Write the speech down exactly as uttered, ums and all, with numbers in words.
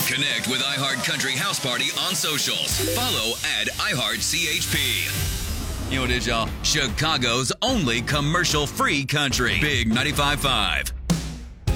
Connect with iHeart Country House Party on socials. Follow at iHeartCHP. You know what it is, y'all? Chicago's only commercial-free country. Big ninety-five point five.